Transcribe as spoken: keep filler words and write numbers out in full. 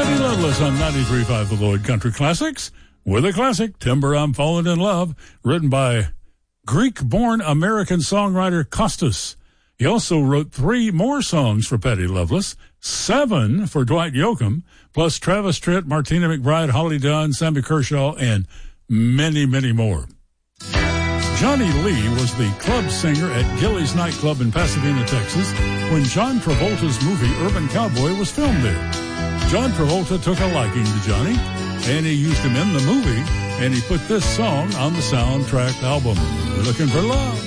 Patty Loveless on ninety-three point five The Lloyd Country Classics with a classic, Timber I'm Falling in Love, written by Greek-born American songwriter Costas. He also wrote three more songs for Patty Loveless, seven for Dwight Yoakam, plus Travis Tritt, Martina McBride, Holly Dunn, Sammy Kershaw, and many, many more. Johnny Lee was the club singer at Gilley's nightclub in Pasadena, Texas, when John Travolta's movie Urban Cowboy was filmed there. John Travolta took a liking to Johnny, and he used him in the movie, and he put this song on the soundtrack album, Looking for Love.